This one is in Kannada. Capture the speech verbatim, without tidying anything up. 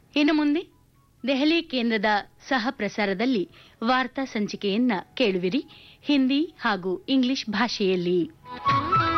ಇನ್ನು ಮುಂದೆ ದೆಹಲಿ ಕೇಂದ್ರದ ಸಹ ಪ್ರಸಾರದಲ್ಲಿ ವಾರ್ತಾ ಸಂಚಿಕೆಯನ್ನ ಕೇಳುವಿರಿ, ಹಿಂದಿ ಹಾಗೂ ಇಂಗ್ಲಿಷ್ ಭಾಷೆಯಲ್ಲಿ.